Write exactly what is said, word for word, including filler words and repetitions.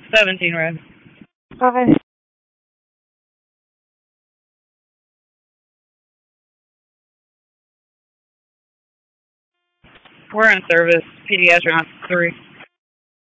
seventeen red. Hi. We're in service. Pediatric three.